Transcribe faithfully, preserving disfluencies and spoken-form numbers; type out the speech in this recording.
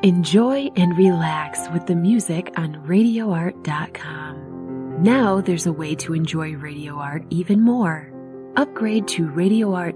Enjoy and relax with the music on radio art dot com. Now there's a way to enjoy Radio Art even more. Upgrade to radio art